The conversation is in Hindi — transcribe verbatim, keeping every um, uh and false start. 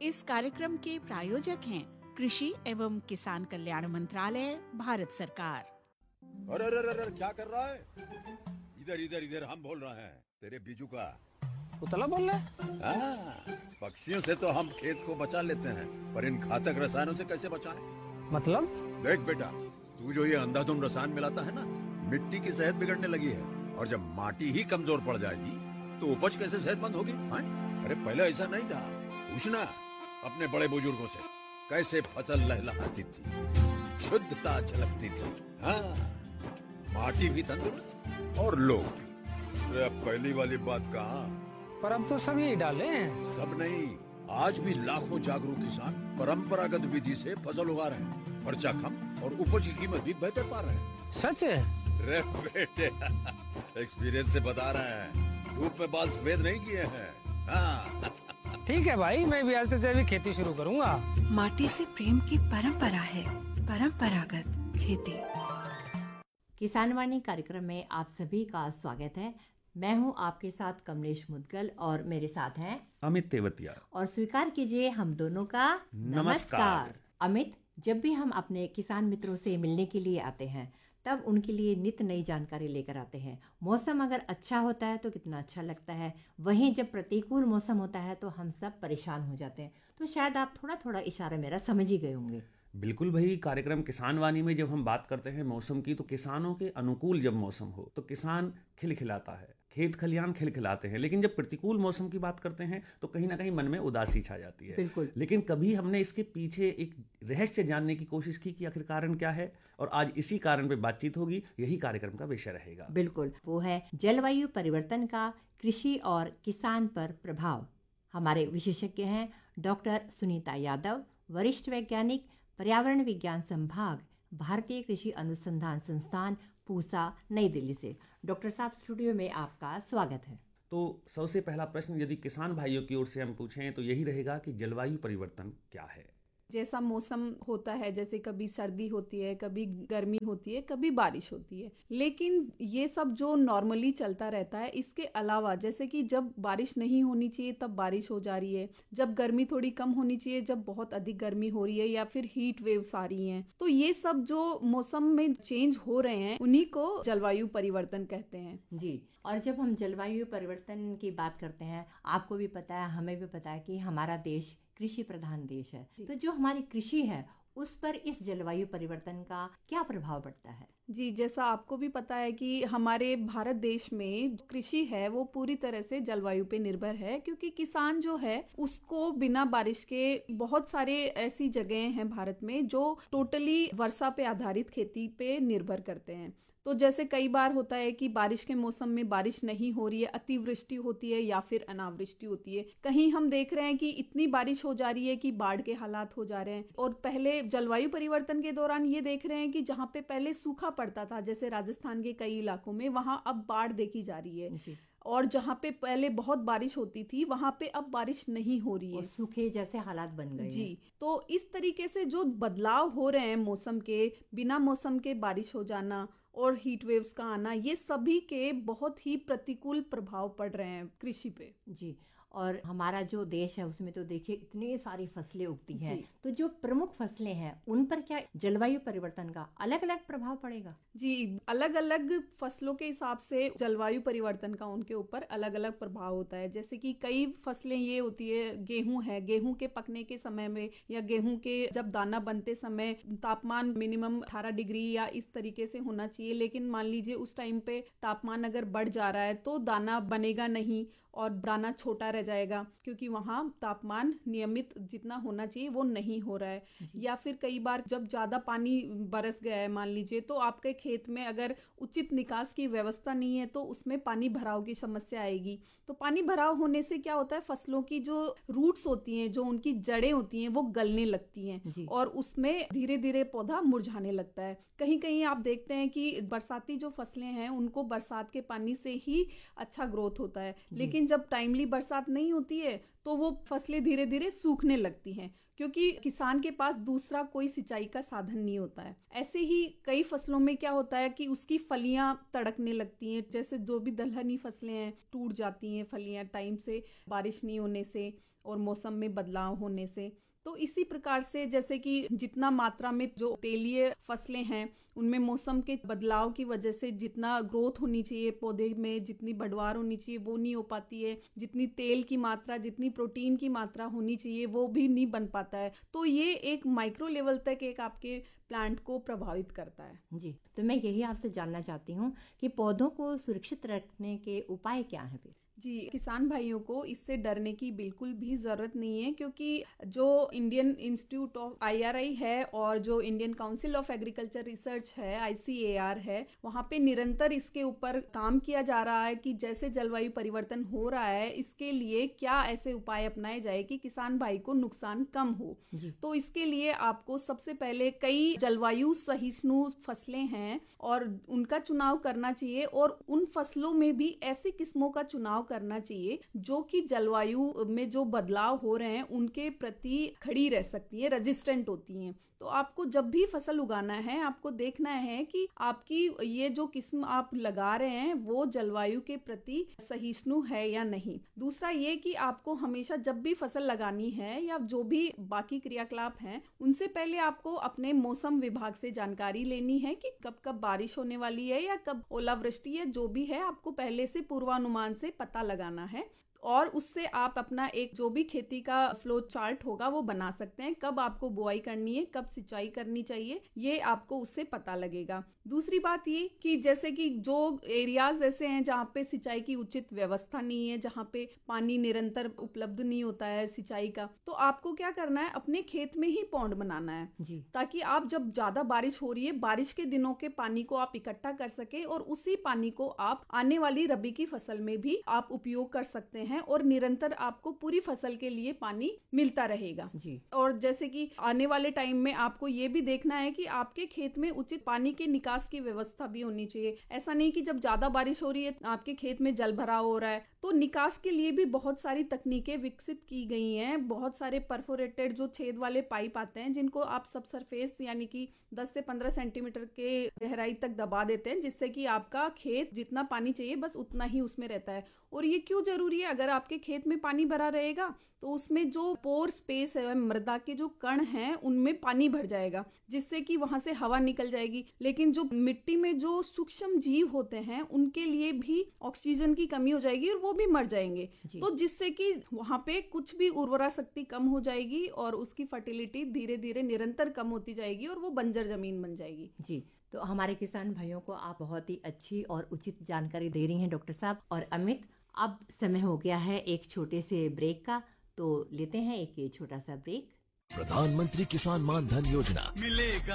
इस कार्यक्रम के प्रायोजक हैं कृषि एवं किसान कल्याण मंत्रालय, भारत सरकार। अरे अरे अरे क्या कर रहा है? इधर इधर इधर हम बोल रहे हैं तेरे बीजू का। उतला बोल रहा है? हाँ, पक्षियों से तो हम खेत को बचा लेते हैं, पर इन घातक रसायनों से कैसे बचाएं? मतलब? देख बेटा, तू जो ये अंधाधुंध रसायन मिलाता है ना, मिट्टी की सेहत बिगड़ने लगी है। और जब माटी ही कमजोर पड़ जाएगी तो उपज कैसे सेहतमंद होगी? हाँ? अरे पहले ऐसा नहीं था। पूछना अपने बड़े बुजुर्गों से, कैसे फसल लहलहाती थी, शुद्धता झलकती थी। हाँ, माटी भी तंदुरुस्त और लोग भी। अरे अब पहली वाली बात कहाँ? पर अब तो सब यही डाले हैं। सब नहीं, आज भी लाखों जागरूक किसान परंपरागत विधि से फसल उगा रहे हैं। खर्चा कम और उपज की कीमत भी बेहतर पा रहे हैं। सच है? रे बेटे, एक्सपीरियंस से बता रहे हैं, धूप में बाल सफेद नहीं किए हैं। हाँ। ठीक है भाई, मैं भी आज से जैविक खेती शुरू करूंगा। माटी से प्रेम की परंपरा है, परंपरागत खेती। किसान वाणी कार्यक्रम में आप सभी का स्वागत है। मैं हूं आपके साथ कमलेश मुदगल और मेरे साथ हैं अमित तेवतिया। और स्वीकार कीजिए हम दोनों का नमस्कार। नमस्कार। अमित, जब भी हम अपने किसान मित्रों से मिलने के लिए आते हैं तब उनके लिए नित नई जानकारी लेकर आते हैं। मौसम अगर अच्छा होता है तो कितना अच्छा लगता है, वहीं जब प्रतिकूल मौसम होता है तो हम सब परेशान हो जाते हैं। तो शायद आप थोड़ा थोड़ा इशारा मेरा समझ ही गए होंगे। बिल्कुल भाई, कार्यक्रम किसान वाणी में जब हम बात करते हैं मौसम की, तो किसानों के अनुकूल जब मौसम हो तो किसान खिलखिलाता है, खेत खलियान खिलखिलाते हैं। लेकिन जब प्रतिकूल मौसम की बात करते हैं तो कहीं ना कहीं मन में उदासी छा जाती है। बिल्कुल। लेकिन कभी हमने इसके पीछे एक रहस्य जानने की कोशिश की कि आखिर कारण क्या है, और आज इसी कारण पे बातचीत होगी। यही कार्यक्रम का विषय रहेगा। बिल्कुल, वो है जलवायु परिवर्तन का कृषि और किसान पर प्रभाव। हमारे विशेषज्ञ हैं डॉक्टर सुनीता यादव, वरिष्ठ वैज्ञानिक, पर्यावरण विज्ञान संभाग, भारतीय कृषि अनुसंधान संस्थान, पूसा, नई दिल्ली से। डॉक्टर साहब, स्टूडियो में आपका स्वागत है। तो सबसे पहला प्रश्न यदि किसान भाइयों की ओर से हम पूछें तो यही रहेगा कि जलवायु परिवर्तन क्या है? जैसा मौसम होता है, जैसे कभी सर्दी होती है, कभी गर्मी होती है, कभी बारिश होती है, लेकिन ये सब जो नॉर्मली चलता रहता है, इसके अलावा जैसे कि जब बारिश नहीं होनी चाहिए तब बारिश हो जा रही है, जब गर्मी थोड़ी कम होनी चाहिए जब बहुत अधिक गर्मी हो रही है, या फिर हीट वेव्स आ रही हैं, तो ये सब जो मौसम में चेंज हो रहे हैं उन्हीं को जलवायु परिवर्तन कहते हैं। जी, और जब हम जलवायु परिवर्तन की बात करते हैं, आपको भी पता है, हमें भी पता है कि हमारा देश कृषि प्रधान देश है। तो जो हमारी कृषि है उस पर इस जलवायु परिवर्तन का क्या प्रभाव पड़ता है? जी, जैसा आपको भी पता है कि हमारे भारत देश में कृषि है वो पूरी तरह से जलवायु पे निर्भर है, क्योंकि किसान जो है उसको बिना बारिश के, बहुत सारे ऐसी जगह हैं भारत में जो टोटली वर्षा पे आधारित खेती पे निर्भर करते हैं। तो जैसे कई बार होता है कि बारिश के मौसम में बारिश नहीं हो रही है, अतिवृष्टि होती है या फिर अनावृष्टि होती है। कहीं हम देख रहे हैं कि इतनी बारिश हो जा रही है कि बाढ़ के हालात हो जा रहे हैं। और पहले जलवायु परिवर्तन के दौरान ये देख रहे हैं कि जहाँ पे पहले सूखा पड़ता था, जैसे राजस्थान के कई इलाकों में, वहाँ अब बाढ़ देखी जा रही है। जी। और जहाँ पे पहले बहुत बारिश होती थी वहाँ पे अब बारिश नहीं हो रही है, और सूखे जैसे हालात बन गए। जी, तो इस तरीके से जो बदलाव हो रहे हैं मौसम के, बिना मौसम के बारिश हो जाना और हीट वेव्स का आना, ये सभी के बहुत ही प्रतिकूल प्रभाव पड़ रहे हैं कृषि पे। जी, और हमारा जो देश है उसमें तो देखिए इतनी सारी फसलें उगती हैं, तो जो प्रमुख फसलें हैं उन पर क्या जलवायु परिवर्तन का अलग अलग प्रभाव पड़ेगा? जी, अलग अलग फसलों के हिसाब से जलवायु परिवर्तन का उनके ऊपर अलग अलग प्रभाव होता है। जैसे कि कई फसलें ये होती है, गेहूं है, गेहूं के पकने के समय में या गेहूं के जब दाना बनते समय तापमान मिनिमम अठारह डिग्री या इस तरीके से होना चाहिए, लेकिन मान लीजिए उस टाइम पे तापमान अगर बढ़ जा रहा है तो दाना बनेगा नहीं और दाना छोटा रह जाएगा, क्योंकि वहाँ तापमान नियमित जितना होना चाहिए वो नहीं हो रहा है। या फिर कई बार जब ज्यादा पानी बरस गया है मान लीजिए, तो आपके खेत में अगर उचित निकास की व्यवस्था नहीं है तो उसमें पानी भराव की समस्या आएगी। तो पानी भराव होने से क्या होता है, फसलों की जो रूट्स होती हैं, जो उनकी जड़ें होती हैं, वो गलने लगती हैं और उसमें धीरे धीरे पौधा मुरझाने लगता है। कहीं कहीं आप देखते हैं कि बरसाती जो फसलें हैं उनको बरसात के पानी से ही अच्छा ग्रोथ होता है, लेकिन में जब टाइमली बरसात नहीं होती है तो वो फसलें धीरे धीरे सूखने लगती हैं, क्योंकि किसान के पास दूसरा कोई सिंचाई का साधन नहीं होता है। ऐसे ही कई फसलों में क्या होता है कि उसकी फलियां तड़कने लगती हैं, जैसे जो भी दलहनी फसलें हैं टूट जाती हैं फलियां टाइम से बारिश नहीं होने से और मौसम में बदलाव होने से। तो इसी प्रकार से जैसे कि जितना मात्रा में जो तेलीय फसलें हैं उनमें मौसम के बदलाव की वजह से जितना ग्रोथ होनी चाहिए पौधे में, जितनी बढ़वार होनी चाहिए वो नहीं हो पाती है, जितनी तेल की मात्रा, जितनी प्रोटीन की मात्रा होनी चाहिए वो भी नहीं बन पाता है। तो ये एक माइक्रो लेवल तक एक आपके प्लांट को प्रभावित करता है। जी, तो मैं यही आपसे जानना चाहती हूँ कि पौधों को सुरक्षित रखने के उपाय क्या हैं फिर? जी, किसान भाइयों को इससे डरने की बिल्कुल भी जरूरत नहीं है, क्योंकि जो Indian institute of I R आई है और जो Indian council of agriculture research है आई सी ए आर है, वहाँ पे निरंतर इसके ऊपर काम किया जा रहा है कि जैसे जलवायु परिवर्तन हो रहा है इसके लिए क्या ऐसे उपाय अपनाए जाए कि किसान भाई को नुकसान कम हो। तो इसके लिए आपको सबसे पहले कई जलवायु सहिष्णु फसलें हैं और उनका चुनाव करना चाहिए, और उन फसलों में भी ऐसी किस्मों का चुनाव करना चाहिए जो कि जलवायु में जो बदलाव हो रहे हैं उनके प्रति खड़ी रह सकती है, रेजिस्टेंट होती हैं। तो आपको जब भी फसल उगाना है आपको देखना है कि आपकी ये जो किस्म आप लगा रहे हैं वो जलवायु के प्रति सहिष्णु है या नहीं। दूसरा ये कि आपको हमेशा जब भी फसल लगानी है या जो भी बाकी क्रियाकलाप हैं उनसे पहले आपको अपने मौसम विभाग से जानकारी लेनी है कि कब कब बारिश होने वाली है या कब ओलावृष्टि है, जो भी है आपको पहले से पूर्वानुमान से पता लगाना है, और उससे आप अपना एक जो भी खेती का फ्लो चार्ट होगा वो बना सकते हैं। कब आपको बुआई करनी है, कब सिंचाई करनी चाहिए, ये आपको उससे पता लगेगा। दूसरी बात ये कि जैसे कि जो एरियाज ऐसे हैं जहाँ पे सिंचाई की उचित व्यवस्था नहीं है, जहाँ पे पानी निरंतर उपलब्ध नहीं होता है सिंचाई का, तो आपको क्या करना है, अपने खेत में ही पौंड बनाना है जी, ताकि आप जब ज्यादा बारिश हो रही है बारिश के दिनों के पानी को आप इकट्ठा कर सके और उसी पानी को आप आने वाली रबी की फसल में भी आप उपयोग कर सकते हैं और निरंतर आपको पूरी फसल के लिए पानी मिलता रहेगा जी। और जैसे कि आने वाले टाइम में आपको ये भी देखना है कि आपके खेत में उचित पानी के निकास की व्यवस्था भी होनी चाहिए। ऐसा नहीं कि जब ज्यादा बारिश हो रही है आपके खेत में जल भराव हो रहा है, तो निकास के लिए भी बहुत सारी तकनीकें विकसित की गई हैं। बहुत सारे परफोरेटेड जो छेद वाले पाइप आते हैं जिनको आप सब सरफेस यानी कि दस से पंद्रह सेंटीमीटर के गहराई तक दबा देते हैं, जिससे कि आपका खेत जितना पानी चाहिए बस उतना ही उसमें रहता है। और ये क्यों जरूरी है, अगर आपके खेत में पानी भरा रहेगा तो उसमें जो पोर स्पेस है, मृदा के जो कण हैं उनमें पानी भर जाएगा, जिससे कि वहां से हवा निकल जाएगी। लेकिन जो मिट्टी में जो सूक्ष्म जीव होते हैं उनके लिए भी ऑक्सीजन की कमी हो जाएगी और वो भी मर जाएंगे, तो जिससे कि वहां पे कुछ भी उर्वरा शक्ति कम हो जाएगी और उसकी फर्टिलिटी धीरे धीरे निरंतर कम होती जाएगी और वो बंजर जमीन बन जाएगी जी। तो हमारे किसान भाइयों को आप बहुत ही अच्छी और उचित जानकारी दे रही हैं डॉक्टर साहब। और अमित, अब समय हो गया है एक छोटे से ब्रेक का, तो लेते हैं एक छोटा सा ब्रेक। प्रधानमंत्री किसान मान धन योजना मिलेगा